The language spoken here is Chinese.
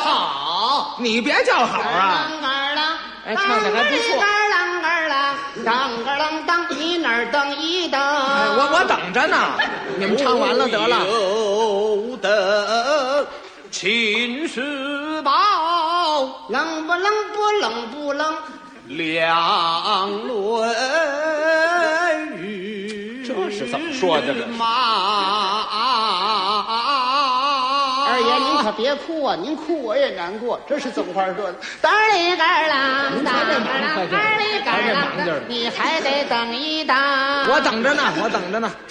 好，你别叫好啊！哎，唱的还不错。 当个啷当，你那儿等一等。 哎，我等着呢，你们唱完了得了。 有的秦时宝，冷不冷不冷不冷，两论语。 这是怎么说的？这二爷，您可别哭啊！您哭我也难过，这是怎么回事？当里干啦，当里干啦，你还得等一等。 我等着呢，我等着呢。